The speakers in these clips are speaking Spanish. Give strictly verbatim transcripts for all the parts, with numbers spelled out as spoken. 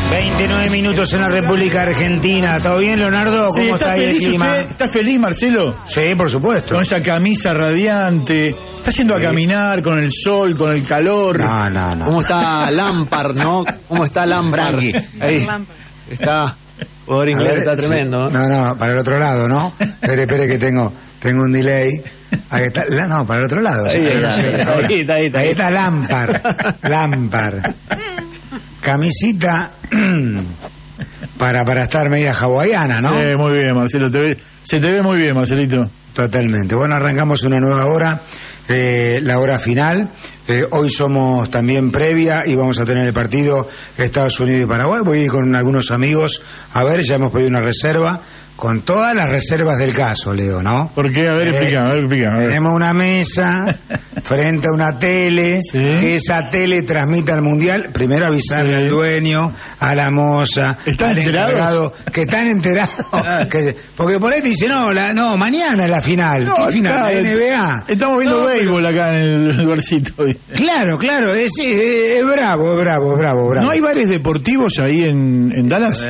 veintinueve minutos en la República Argentina. ¿Todo bien, Leonardo? ¿Cómo Sí, está, ¿está ahí el feliz clima? usted? ¿Está feliz, Marcelo? Sí, por supuesto. Con esa camisa radiante. Está yendo a Sí. caminar con el sol, con el calor. No, no, no. ¿Cómo está Lampard, no? ¿Cómo está Lampard? Frankie. Ahí. Está. Jugador A inglés ver, está sí. tremendo. No, no, para el otro lado, ¿no? Espere, espere que tengo, tengo un delay. Ahí está. La- No, para el otro lado. Ahí Sí, está, sí, ahí está, ahora. ahí está, ahí está. Ahí está Lampard. Lampard. Camisita para, para estar media hawaiana, ¿no? Sí, muy bien, Marcelo. Te ve- se te ve muy bien, Marcelito. Totalmente. Bueno, arrancamos una nueva hora, eh, la hora final. Eh, hoy somos también previa y vamos a tener el partido Estados Unidos y Paraguay. Voy a ir con algunos amigos a ver, ya hemos pedido una reserva, con todas las reservas del caso, Leo, ¿no? ¿Por qué? A ver, Eh, explica, a ver, explica. A ver. Tenemos una mesa frente a una tele, Sí. que esa tele transmita al mundial. Primero avisarle Sí. al dueño, a la moza, ¿Están al enterados? encargado, que están enterados. que- porque por ahí te dice, no, la, no, mañana es la final. No, ¿Qué final? acá, La N B A. Estamos viendo No, pero- béisbol acá en el lugarcito. Claro, claro, es, es, es bravo, es bravo, es bravo, bravo. ¿No hay bares deportivos ahí en, en Dallas?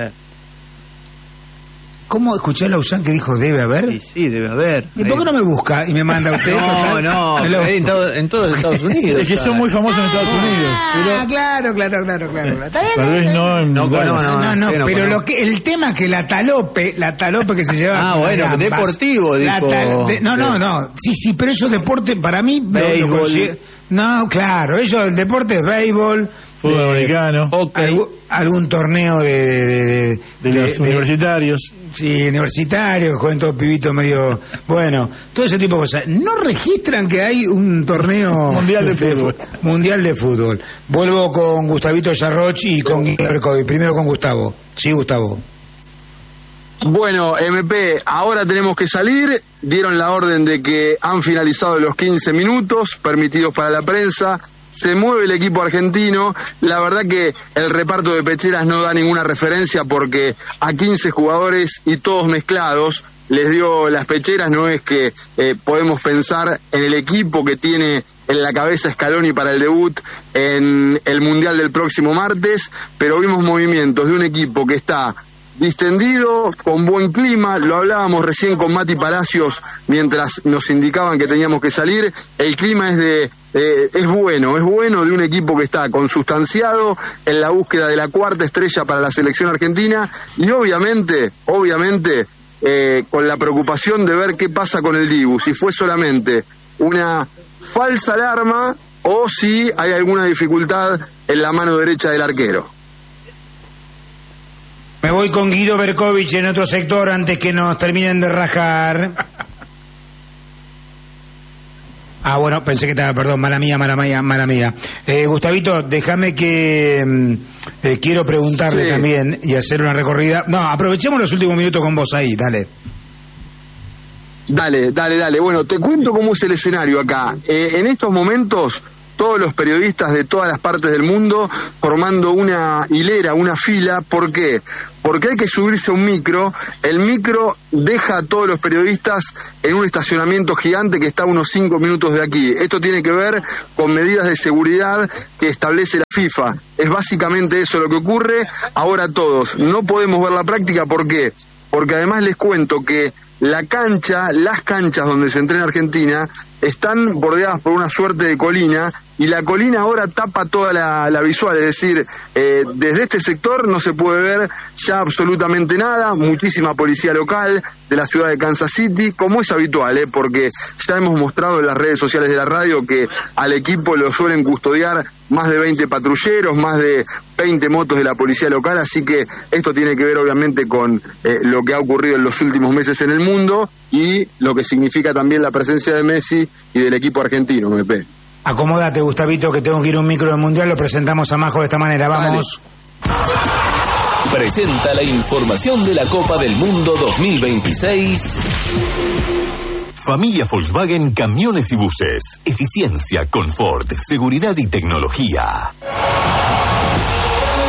¿Cómo escuché a Lausanne que dijo debe haber? Sí, sí, debe haber. ¿Y por qué no me busca y me manda usted? No, Total, no, me lo- ahí en, todo- en todos los Estados Unidos. Es que son muy famosos en Estados Unidos. Ah, Pero claro, claro, claro, claro. Está bien, tal vez no en No, Dallas. no, No, no, no, sí, no pero conozco. lo que el tema que la talope, la talope que se lleva. Ah, con bueno, las gambas, deportivo, la dijo. tal- de- no, no, no. Sí, sí, pero eso deporte para mí. lo- lo Béisbol. considero- no, claro, eso el deporte es béisbol. Fútbol eh, americano. hockey. algún, algún torneo de de, de, De los universitarios. Sí, universitarios, juegan todos pibitos medio. Bueno, todo ese tipo de cosas. ¿No registran que hay un torneo Mundial de fútbol. fu- mundial de fútbol? Vuelvo con Gustavito Yarroch y con Guillermo Bercovi. Primero con Gustavo. Sí, Gustavo. Bueno, M P, ahora tenemos que salir. Dieron la orden de que han finalizado los quince minutos permitidos para la prensa. Se mueve el equipo argentino. La verdad que el reparto de pecheras no da ninguna referencia porque a quince jugadores y todos mezclados les dio las pecheras. No es que eh, podemos pensar en el equipo que tiene en la cabeza Scaloni para el debut en el Mundial del próximo martes, pero vimos movimientos de un equipo que está distendido, con buen clima. Lo hablábamos recién con Mati Palacios mientras nos indicaban que teníamos que salir. El clima es de eh, es bueno, es bueno de un equipo que está consustanciado en la búsqueda de la cuarta estrella para la selección argentina y obviamente, obviamente eh, con la preocupación de ver qué pasa con el Dibu, si fue solamente una falsa alarma o si hay alguna dificultad en la mano derecha del arquero. Me voy con Guido Berkovich en otro sector antes que nos terminen de rajar. Ah, bueno, pensé que estaba, perdón, mala mía, mala mía, mala mía. Eh, Gustavito, déjame que mm, eh, quiero preguntarle Sí. también y hacer una recorrida. No, aprovechemos los últimos minutos con vos ahí, dale. Dale, dale, dale. Bueno, te cuento cómo es el escenario acá. Eh, en estos momentos, todos los periodistas de todas las partes del mundo formando una hilera, una fila. ¿Por qué? Porque hay que subirse a un micro. El micro deja a todos los periodistas en un estacionamiento gigante que está a unos cinco minutos de aquí. Esto tiene que ver con medidas de seguridad que establece la FIFA. Es básicamente eso lo que ocurre. Ahora todos, no podemos ver la práctica. ¿Por qué? Porque además les cuento que la cancha, las canchas donde se entrena Argentina, están bordeadas por una suerte de colina y la colina ahora tapa toda la, la visual, es decir, eh, desde este sector no se puede ver ya absolutamente nada. Muchísima policía local de la ciudad de Kansas City, como es habitual, eh, porque ya hemos mostrado en las redes sociales de la radio que al equipo lo suelen custodiar más de veinte patrulleros, más de veinte motos de la policía local, así que esto tiene que ver obviamente con eh, lo que ha ocurrido en los últimos meses en el mundo y lo que significa también la presencia de Messi y del equipo argentino, M P. Acomódate, Gustavito, que tengo que ir a un micro del mundial. Lo presentamos a Majo de esta manera. Vamos. Presenta la información de la Copa del Mundo dos mil veintiséis. Familia Volkswagen Camiones y Buses. Eficiencia, confort, seguridad y tecnología.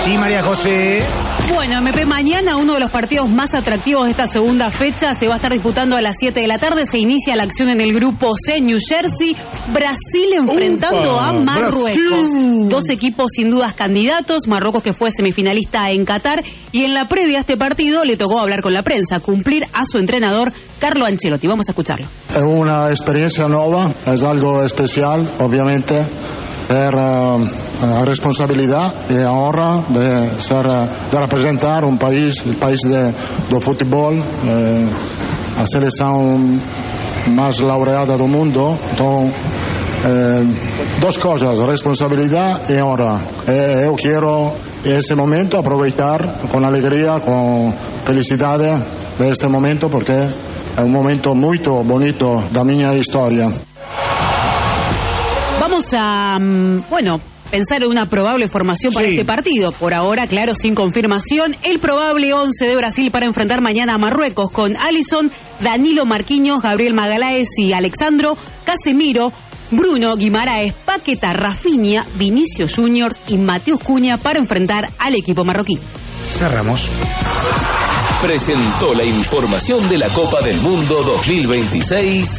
Sí, María José. Bueno, M P, mañana uno de los partidos más atractivos de esta segunda fecha se va a estar disputando a las siete de la tarde. Se inicia la acción en el grupo C, New Jersey, Brasil enfrentando Upa, a Marruecos. Brasil. Dos equipos sin dudas candidatos, Marruecos que fue semifinalista en Qatar, y en la previa a este partido le tocó hablar con la prensa, cumplir a su entrenador Carlo Ancelotti. Vamos a escucharlo. Es una experiencia nueva, es algo especial, obviamente, per uh, responsabilidad y ahora de ser uh, de representar un país, el país de, de fútbol, eh, la selección más laureada del mundo. Entonces, eh, dos cosas, responsabilidad y honra. Eh, yo quiero en este momento aprovechar con alegría, con felicidades de este momento porque es un momento muy bonito de mi historia. Vamos a, bueno, pensar en una probable formación para Sí. este partido. Por ahora, claro, sin confirmación. El probable once de Brasil para enfrentar mañana a Marruecos con Alisson, Danilo Marquinhos, Gabriel Magalhães y Alexandro, Casemiro, Bruno Guimaraes, Paquetá, Rafinha, Vinicius Junior y Mateus Cunha para enfrentar al equipo marroquí. Cerramos. Presentó la información de la Copa del Mundo dos mil veintiséis.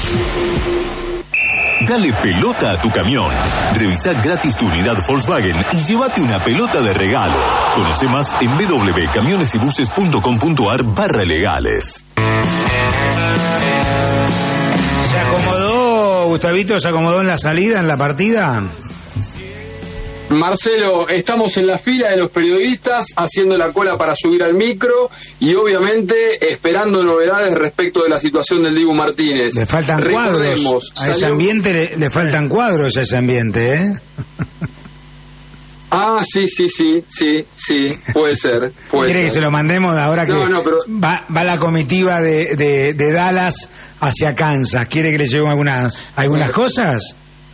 Dale pelota a tu camión. Revisa gratis tu unidad Volkswagen y llévate una pelota de regalo. Conoce más en w w w punto camiones y buses punto com punto a r barra legales. ¿Se acomodó, Gustavito, se acomodó en la salida, en la partida? Marcelo, estamos en la fila de los periodistas haciendo la cola para subir al micro y obviamente esperando novedades respecto de la situación del Dibu Martínez. Le faltan cuadros. Recordemos, A ese salió- ambiente le, le faltan cuadros a ese ambiente, ¿eh? Ah, sí, sí, sí, sí, sí, puede ser, puede ¿Quiere ser. que se lo mandemos ahora que No, no, pero- va, va la comitiva de, de, de Dallas hacia Kansas? ¿Quiere que le llevemos algunas, algunas cosas?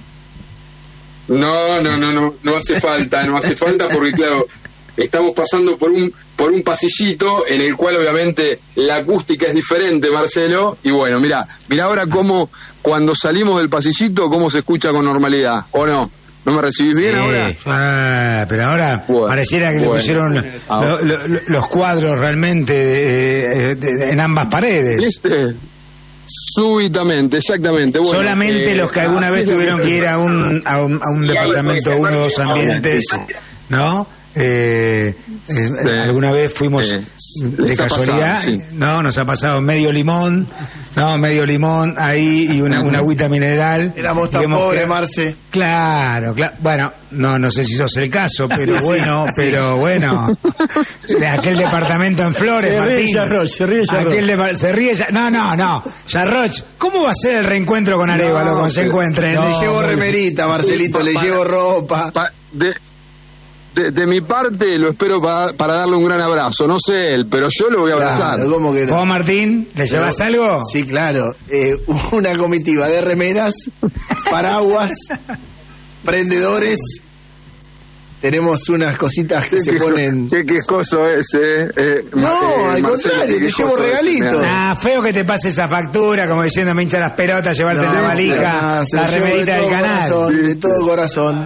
No, no, no, no, no hace falta, no hace falta porque claro, estamos pasando por un por un pasillito en el cual obviamente la acústica es diferente, Marcelo, y bueno, mira, mira ahora cómo cuando salimos del pasillito cómo se escucha con normalidad, ¿o no? ¿No me recibís bien Sí. ahora? Ah, pero ahora Bueno, pareciera que bueno. le pusieron Ah. lo- lo- lo- los cuadros realmente eh, de- de- en ambas paredes. ¿Viste? Súbitamente, exactamente. Bueno, Solamente eh, los que alguna así vez es. tuvieron que ir a un, a un, a un departamento, uno o dos ambientes, ¿no? Eh, eh, alguna vez fuimos Sí. de Les ha casualidad, pasado, sí. no, nos ha pasado medio limón, no, medio limón ahí y una, una agüita mineral. Éramos tan Y hemos pobres, quedado- Marce. Claro, claro. Bueno, no, no sé si sos el caso, pero bueno, pero bueno. De aquel departamento en Flores, Se ríe Martín. Yarroch, se ríe Yarroch. Aquel depar- se ríe Ya- No, no, no. Yarroch, ¿cómo va a ser el reencuentro con Arevalo No, cuando se pero- encuentren? Le No, llevo muy- remerita, Marcelito, le Pa- llevo ropa. Pa- de, de, de mi parte lo espero para, para darle un gran abrazo. No sé él, pero yo lo voy a abrazar. Claro, ¿cómo que no? ¿Vos, Martín, le llevas algo? Sí, claro. Eh, una comitiva de remeras, paraguas, prendedores. Tenemos unas cositas que Qué se quejo- ponen... Qué quejoso es, eh. eh, No, Ma- eh, al Marcelo, contrario, qué te llevo quejoso es, regalito. mirá. Ah, feo que te pase esa factura, como diciendo me hincha las pelotas, llevarte en la valija, nada, se la lo llevo remerita de del todo canal. corazón, de todo corazón.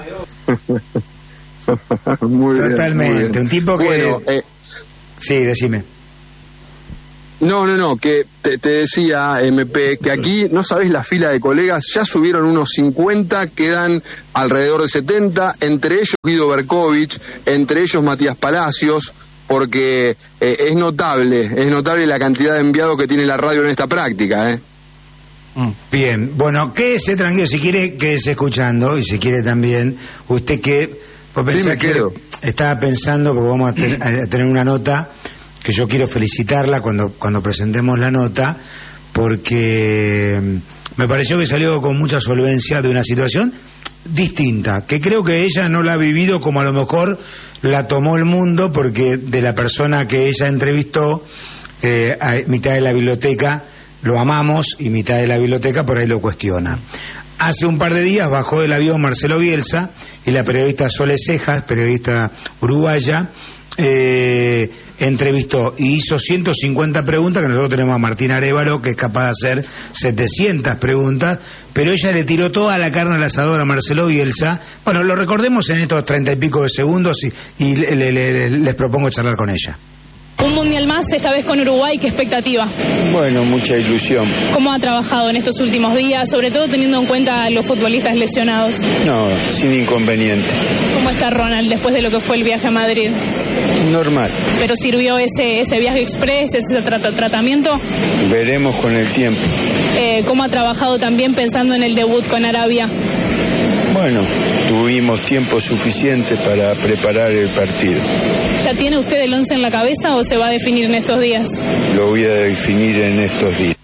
Muy bien, Totalmente, muy bien. un tipo que- Bueno, eh, Sí, decime. no, no, no, que te, te decía, M P, que aquí, no sabés la fila de colegas, ya subieron unos cincuenta, quedan alrededor de setenta, entre ellos Guido Berkovich, entre ellos Matías Palacios, porque eh, es notable, es notable la cantidad de enviados que tiene la radio en esta práctica, ¿eh? Bien, bueno, quédese tranquilo, si quiere quédese escuchando y si quiere también, usted que pues Sí, pensá me que quedo. estaba pensando, porque vamos a, ten- a tener una nota, que yo quiero felicitarla cuando, cuando presentemos la nota, porque mm, me pareció que salió con mucha solvencia de una situación distinta, que creo que ella no la ha vivido como a lo mejor la tomó el mundo, porque de la persona que ella entrevistó, eh, a mitad de la biblioteca lo amamos y mitad de la biblioteca por ahí lo cuestiona. Hace un par de días bajó del avión Marcelo Bielsa y la periodista Sole Cejas, periodista uruguaya, eh, entrevistó y hizo ciento cincuenta preguntas, que nosotros tenemos a Martín Arévalo, que es capaz de hacer setecientas preguntas, pero ella le tiró toda la carne al asador a Marcelo Bielsa. Bueno, lo recordemos en estos treinta y pico de segundos y, y le, le, le, les propongo charlar con ella. Un mundial más, esta vez con Uruguay, ¿qué expectativa? Bueno, mucha ilusión. ¿Cómo ha trabajado en estos últimos días, sobre todo teniendo en cuenta a los futbolistas lesionados? No, sin inconveniente. ¿Cómo está Ronald después de lo que fue el viaje a Madrid? Normal. ¿Pero sirvió ese ese viaje express, ese tra tratamiento? Veremos con el tiempo. Eh, ¿Cómo ha trabajado también pensando en el debut con Arabia? Bueno, tuvimos tiempo suficiente para preparar el partido. ¿Ya tiene usted el once en la cabeza o se va a definir en estos días? Lo voy a definir en estos días.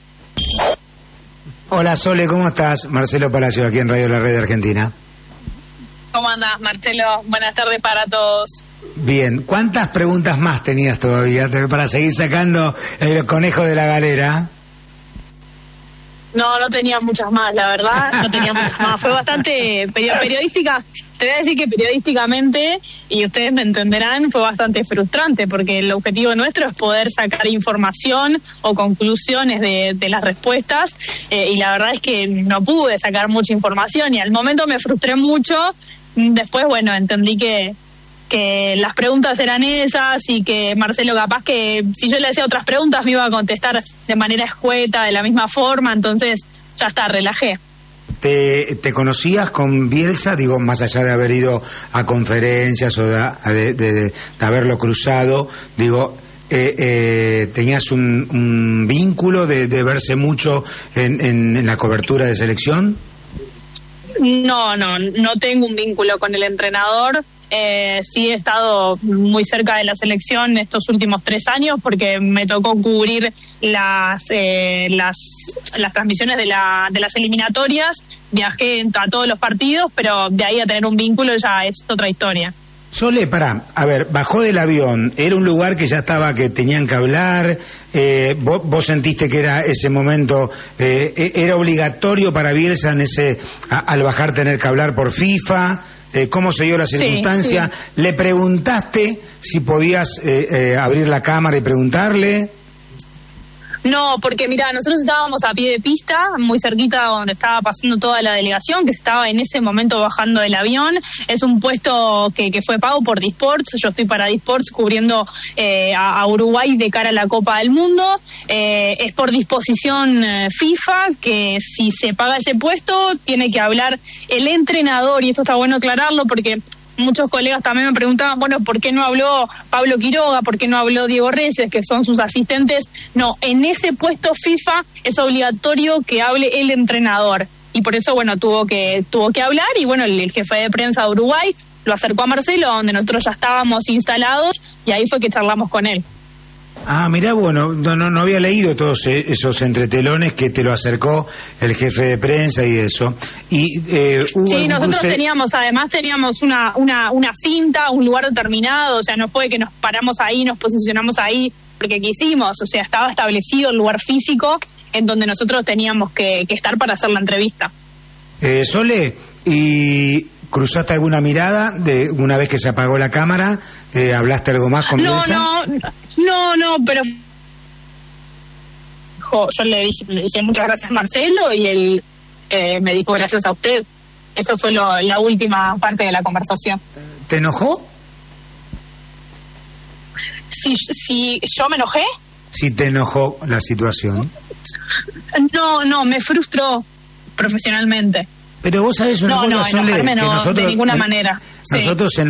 Hola Sole, ¿cómo estás? Marcelo Palacio, aquí en Radio La Red de Argentina. ¿Cómo andás, Marcelo? Buenas tardes para todos. Bien, ¿cuántas preguntas más tenías todavía para seguir sacando el conejo de la galera? No, no tenía muchas más, la verdad, no tenía muchas más. Fue bastante periodística, te voy a decir que periodísticamente, y ustedes me entenderán, fue bastante frustrante, porque el objetivo nuestro es poder sacar información o conclusiones de, de las respuestas, eh, y la verdad es que no pude sacar mucha información, y al momento me frustré mucho. Después, bueno, entendí que que las preguntas eran esas y que Marcelo capaz que si yo le hacía otras preguntas me iba a contestar de manera escueta, de la misma forma, entonces ya está, relajé. ¿Te, te conocías con Bielsa, digo, más allá de haber ido a conferencias o de, de, de, de haberlo cruzado, digo, eh, eh, tenías un, un vínculo de, de verse mucho en, en, en la cobertura de selección? No, no, no tengo un vínculo con el entrenador. Eh, sí he estado muy cerca de la selección estos últimos tres años porque me tocó cubrir las eh, las, las transmisiones de, la, de las eliminatorias. Viajé a todos los partidos, pero de ahí a tener un vínculo ya es otra historia. Sole, pará, a ver, bajó del avión, era un lugar que ya estaba, que tenían que hablar, eh, vos, vos sentiste que era ese momento, eh, era obligatorio para Bielsa en ese, a, al bajar tener que hablar por FIFA. Eh, ¿Cómo se dio la circunstancia? Sí, sí. ¿Le preguntaste si podías eh, eh, abrir la cámara y preguntarle? No, porque mira, nosotros estábamos a pie de pista, muy cerquita donde estaba pasando toda la delegación, que estaba en ese momento bajando del avión. Es un puesto que, que fue pago por Disports. Yo estoy para Disports cubriendo eh, a, a Uruguay de cara a la Copa del Mundo. Eh, es por disposición eh, FIFA, que si se paga ese puesto, tiene que hablar el entrenador, y esto está bueno aclararlo porque muchos colegas también me preguntaban, bueno, ¿por qué no habló Pablo Quiroga? ¿Por qué no habló Diego Reyes, que son sus asistentes? No, en ese puesto FIFA es obligatorio que hable el entrenador. Y por eso, bueno, tuvo que tuvo que hablar y, bueno, el, el jefe de prensa de Uruguay lo acercó a Marcelo, donde nosotros ya estábamos instalados, y ahí fue que charlamos con él. Ah, mirá, bueno, no, no, no había leído todos esos entretelones que te lo acercó el jefe de prensa y eso. Y eh, hubo sí, nosotros cruce... teníamos, además teníamos una, una, una cinta, un lugar determinado, o sea, no fue que nos paramos ahí, nos posicionamos ahí porque quisimos, o sea, estaba establecido el lugar físico en donde nosotros teníamos que, que estar para hacer la entrevista. Eh, Sole, ¿y cruzaste alguna mirada de una vez que se apagó la cámara? Eh, ¿Hablaste algo más con No, Bielsa? no, no, no, pero yo le dije, le dije muchas gracias Marcelo y él eh, me dijo gracias a usted. Eso fue lo, la última parte de la conversación. ¿Te enojó? Si, si yo me enojé. Si te enojó la situación. No, no, me frustró profesionalmente. Pero vos sabés una no, cosa, no, Sole, enojarme que no, nosotros, de ninguna en, manera. Nosotros sí. en